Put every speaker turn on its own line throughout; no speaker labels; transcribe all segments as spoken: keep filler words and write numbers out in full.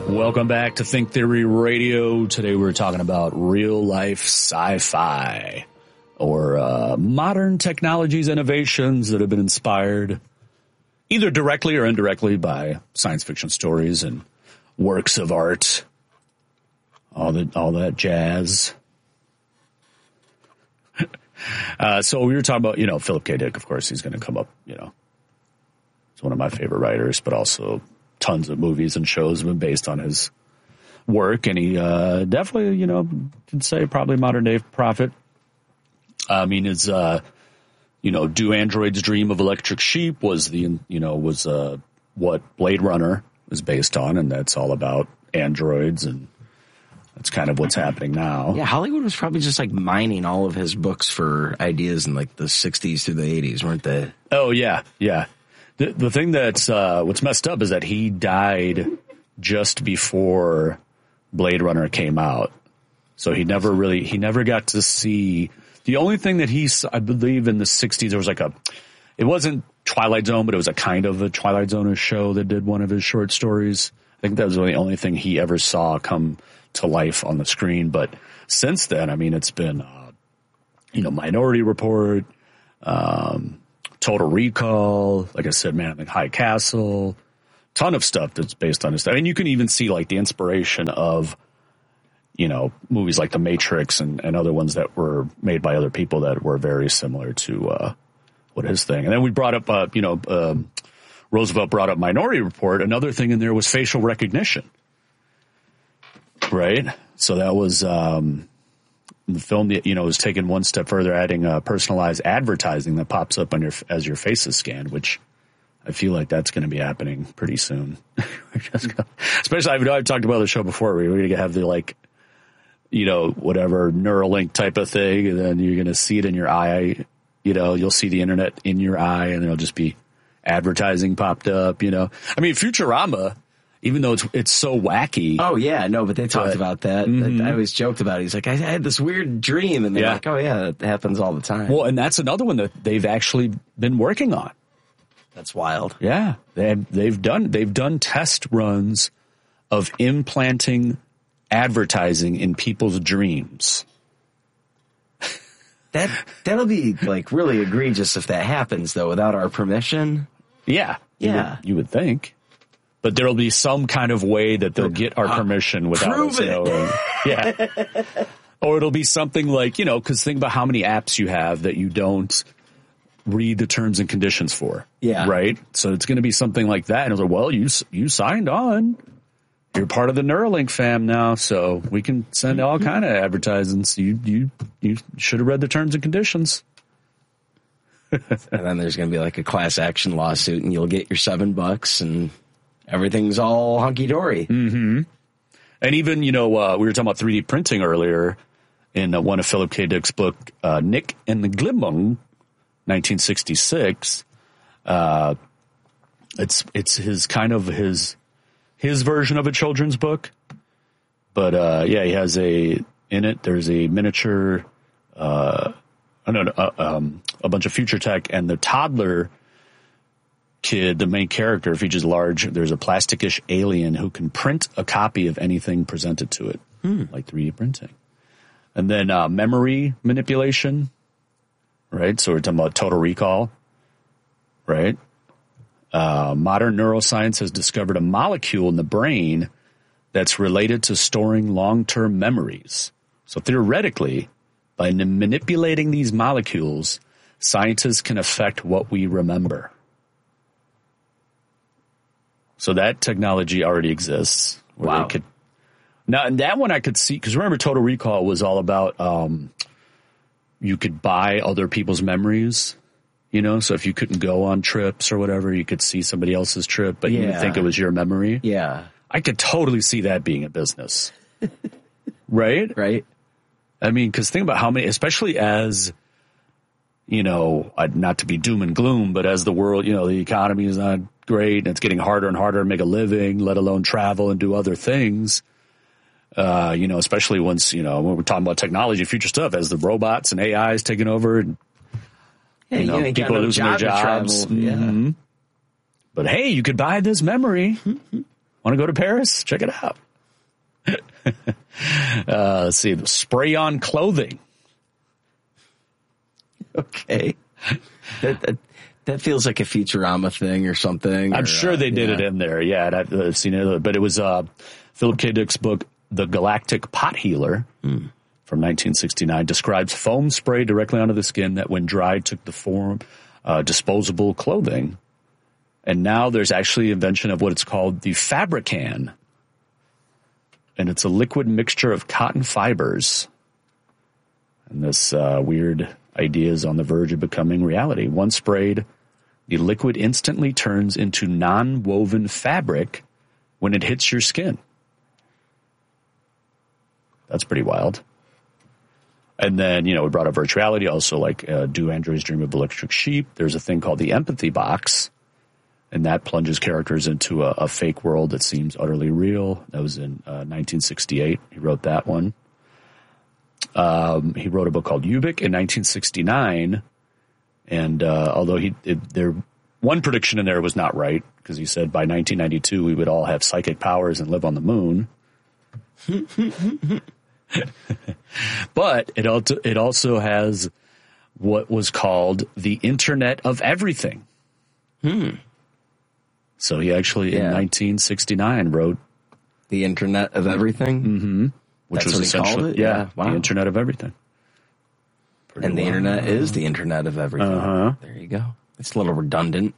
Welcome back to Think Theory Radio. Today we're talking about real-life sci-fi, or uh, modern technologies, innovations that have been inspired either directly or indirectly by science fiction stories and works of art, all that, all that jazz. uh, so we were talking about, you know, Philip K. Dick, of course, he's going to come up, you know. He's one of my favorite writers, but also tons of movies and shows have been based on his work, and he uh, definitely, you know, could say probably modern day prophet. I mean, his, uh, you know, Do Androids Dream of Electric Sheep was the, you know, was uh, what Blade Runner is based on, and that's all about androids, and that's kind of what's happening now.
Yeah, Hollywood was probably just like mining all of his books for ideas in like the sixties through the eighties, weren't they?
Oh, yeah, yeah. The, the thing that's uh, what's messed up is that he died just before Blade Runner came out. So he never really, he never got to see, the only thing that he's, I believe in the sixties, there was like a, it wasn't Twilight Zone, but it was a kind of a Twilight Zone-ish show that did one of his short stories. I think that was the only thing he ever saw come to life on the screen. But since then, I mean, it's been, uh, you know, Minority Report, um, Total Recall, like I said, Man in the High Castle, ton of stuff that's based on this. I mean, you can even see like the inspiration of, you know, movies like The Matrix and, and other ones that were made by other people that were very similar to uh, what his thing. And then we brought up, uh, you know, um, Roosevelt brought up Minority Report. Another thing in there was facial recognition, right? So that was um, the film that, you know, is taken one step further, adding uh, personalized advertising that pops up on your as your face is scanned, which I feel like that's going to be happening pretty soon. Especially, I know I've talked about the show before. We're going to have the, like, you know, whatever Neuralink type of thing, and then you're going to see it in your eye. You know, you'll see the internet in your eye, and it'll just be advertising popped up. You know, I mean, Futurama, even though it's it's so wacky.
Oh yeah, no, but they talked
but,
about that. Mm-hmm. I always joked about it. He's like, I had this weird dream, and they're yeah. like, oh yeah, that happens all the time.
Well, and that's another one that they've actually been working on.
That's wild.
Yeah, they have, they've done they've done test runs of implanting advertising in people's dreams.
That that'll be like really egregious if that happens, though, without our permission.
Yeah,
yeah,
you would, you would think. But there'll be some kind of way that they'll get our permission without
Prove
us
it.
knowing. Yeah. Or it'll be something like, you know, because think about how many apps you have that you don't read the terms and conditions for.
Yeah.
Right? So it's going to be something like that. And it's like, well, you you signed on. You're part of the Neuralink fam now, so we can send all kind of advertisements. You you you should have read the terms and conditions.
And then there's going to be like a class action lawsuit, and you'll get your seven bucks, and everything's all hunky dory.
Mm-hmm. And even, you know, uh, we were talking about three D printing earlier in uh, one of Philip K. Dick's book, uh, Nick and the Glimmung, nineteen sixty-six. Uh, it's it's his kind of his. his version of a children's book. But, uh, yeah, he has a, in it, there's a miniature, uh, I don't know, uh, um, a bunch of future tech, and the toddler kid, the main character, features large, there's a plasticish alien who can print a copy of anything presented to it, hmm. like three D printing. And then, uh, memory manipulation, right? So we're talking about Total Recall, right? Uh, modern neuroscience has discovered a molecule in the brain that's related to storing long-term memories. So theoretically, by n- manipulating these molecules, scientists can affect what we remember. So that technology already exists. Where
wow.
They could, now, and that one I could see, because remember Total Recall was all about um, you could buy other people's memories. You know, so if you couldn't go on trips or whatever, you could see somebody else's trip, but yeah. you would think it was your memory.
Yeah.
I could totally see that being a business. Right?
Right.
I mean, because think about how many, especially as, you know, not to be doom and gloom, but as the world, you know, the economy is not great and it's getting harder and harder to make a living, let alone travel and do other things. Uh, you know, especially once, you know, when we're talking about technology, future stuff, as the robots and A Is taking over and,
Yeah,
you know,
you
people are losing
job
their jobs.
Mm-hmm.
But hey, you could buy this memory.
Mm-hmm.
Want to go to Paris? Check it out. uh, let's see. Spray-on clothing.
Okay. that, that, that feels like a Futurama thing or something.
I'm
or,
sure
uh,
they did
yeah.
it in there. Yeah, I've, I've seen it. But it was uh, Philip K. Dick's book, The Galactic Pot Healer, hmm. from nineteen sixty-nine, describes foam spray directly onto the skin that, when dried, took the form uh, disposable clothing. And now there's actually invention of what it's called the Fabrican. And it's a liquid mixture of cotton fibers. And this uh, weird idea is on the verge of becoming reality. Once sprayed, the liquid instantly turns into non-woven fabric when it hits your skin. That's pretty wild. And then, you know, we brought up virtual reality, also like uh, Do Androids Dream of Electric Sheep? There's a thing called the Empathy Box, and that plunges characters into a, a fake world that seems utterly real. That was in uh, nineteen sixty-eight. He wrote that one. Um, he wrote a book called Ubik in nineteen sixty-nine, and uh, although he it, there one prediction in there was not right, because he said by nineteen ninety-two we would all have psychic powers and live on the moon. But it also, it also has what was called the Internet of Everything.
Hmm.
So he actually, yeah. in nineteen sixty-nine, wrote
The Internet of Everything?
Mm-hmm. Which
That's
was
what he
essentially,
called it?
yeah,
Yeah. Wow.
the Internet of Everything. Pretty
and the
well.
Internet is the Internet of Everything.
Uh-huh.
There you go. It's a little redundant.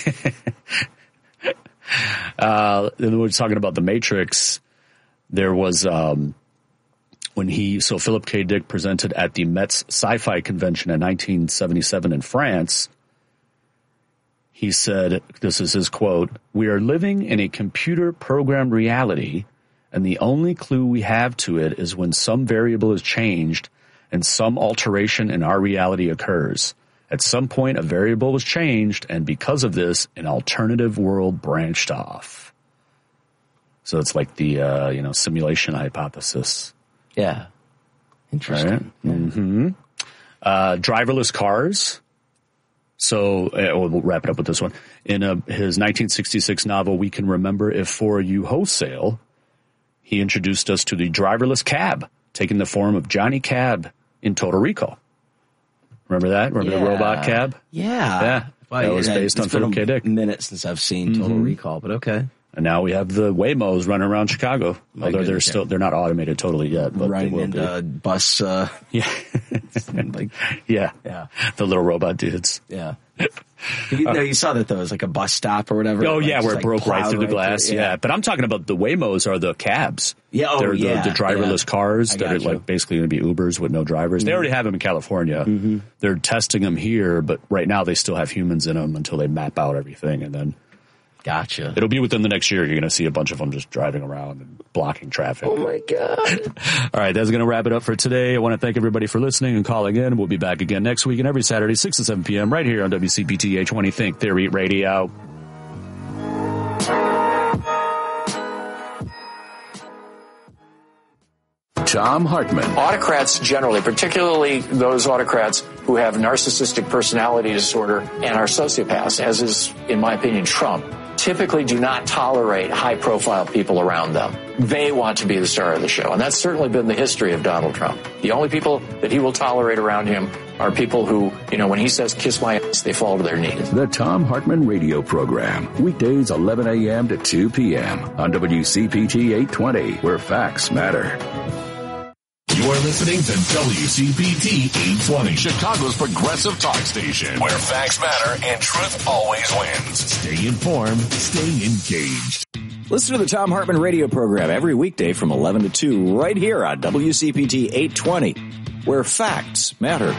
uh, then we're talking about the Matrix. There was, um, when he, so Philip K. Dick presented at the Metz Sci-Fi Convention in nineteen seventy-seven in France. He said, this is his quote, "We are living in a computer programmed reality, and the only clue we have to it is when some variable is changed and some alteration in our reality occurs. At some point, a variable was changed, and because of this, an alternative world branched off." So it's like the, uh, you know, simulation hypothesis.
Yeah. Interesting.
Right?
Yeah.
Mm-hmm. Uh, driverless cars. So uh, we'll wrap it up with this one. In a, his nineteen sixty-six novel, We Can Remember If For You Wholesale, he introduced us to the driverless cab, taking the form of Johnny Cab in Total Recall. Remember that? Remember
yeah.
the robot cab?
Yeah.
Yeah.
Well,
that was
yeah,
based on Philip K. Dick.
It's been a minute since I've seen Total mm-hmm. Recall, but okay.
And now we have the Waymos running around Chicago.
My
although
goodness,
they're still, they're not automated totally yet, but
Riding
they will
into
be.
bus, uh,
Yeah.
like,
yeah.
yeah.
The little robot dudes.
Yeah. You know, you saw that though. It was like a bus stop or whatever.
Oh,
like,
yeah, where it
like
broke right through the
right
glass.
through,
yeah.
yeah.
But I'm talking about the Waymos are the cabs.
Yeah, oh,
They're
yeah.
the, the driverless
yeah.
cars
I
that are
you.
like basically going to be Ubers with no drivers. Mm-hmm. They already have them in California. Mm-hmm. They're testing them here, but right now they still have humans in them until they map out everything. And then
Gotcha.
it'll be within the next year. You're going to see a bunch of them just driving around and blocking traffic.
Oh, my God.
All right, that's going to wrap it up for today. I want to thank everybody for listening and calling in. We'll be back again next week and every Saturday, six to seven p.m. right here on W C P T eight twenty Think Theory Radio.
Thom Hartmann.
Autocrats generally, particularly those autocrats who have narcissistic personality disorder and are sociopaths, as is, in my opinion, Trump, typically do not tolerate high-profile people around them. They want to be the star of the show, and that's certainly been the history of Donald Trump. The only people that he will tolerate around him are people who, you know, when he says, "kiss my ass," they fall to their knees.
The Thom Hartmann Radio Program, weekdays eleven a.m. to two p.m. on W C P T eight twenty, where facts matter.
You are listening to W C P T eight twenty, Chicago's progressive talk station, where facts matter and truth always wins. Stay informed, stay engaged.
Listen to the Thom Hartmann Radio Program every weekday from eleven to two right here on W C P T eight twenty, where facts matter.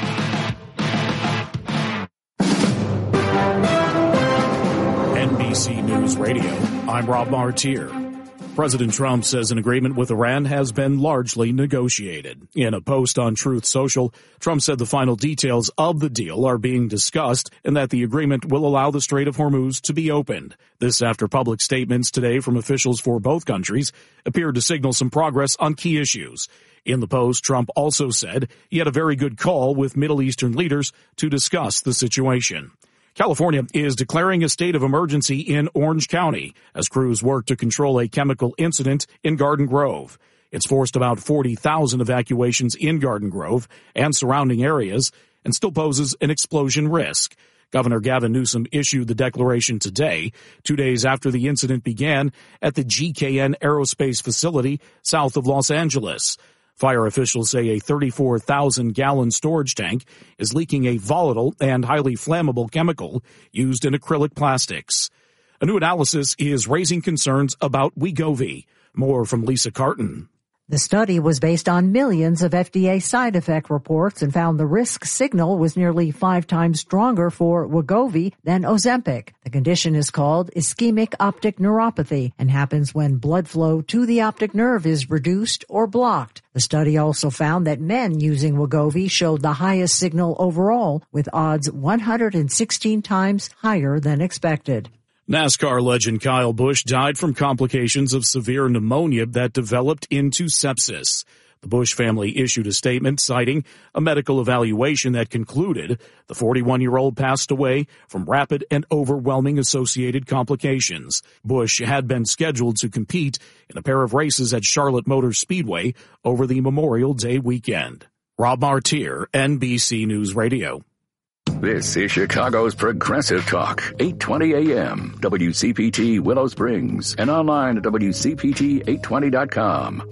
N B C News Radio, I'm Rob Martier. President Trump says an agreement with Iran has been largely negotiated. In a post on Truth Social, Trump said the final details of the deal are being discussed and that the agreement will allow the Strait of Hormuz to be opened. This after public statements today from officials for both countries appeared to signal some progress on key issues. In the post, Trump also said he had a very good call with Middle Eastern leaders to discuss the situation. California is declaring a state of emergency in Orange County as crews work to control a chemical incident in Garden Grove. It's forced about forty thousand evacuations in Garden Grove and surrounding areas and still poses an explosion risk. Governor Gavin Newsom issued the declaration today, two days after the incident began at the G K N Aerospace facility south of Los Angeles. Fire officials say a thirty-four thousand gallon storage tank is leaking a volatile and highly flammable chemical used in acrylic plastics. A new analysis is raising concerns about Wegovy. More from Lisa Carton.
The study was based on millions of F D A side effect reports and found the risk signal was nearly five times stronger for Wegovy than Ozempic. The condition is called ischemic optic neuropathy and happens when blood flow to the optic nerve is reduced or blocked. The study also found that men using Wegovy showed the highest signal overall, with odds one hundred sixteen times higher than expected.
NASCAR legend Kyle Busch died from complications of severe pneumonia that developed into sepsis. The Busch family issued a statement citing a medical evaluation that concluded the forty-one-year-old passed away from rapid and overwhelming associated complications. Busch had been scheduled to compete in a pair of races at Charlotte Motor Speedway over the Memorial Day weekend. Rob Martier, N B C News Radio.
This is Chicago's Progressive Talk, eight twenty A M, W C P T Willow Springs, and online at W C P T eight twenty dot com.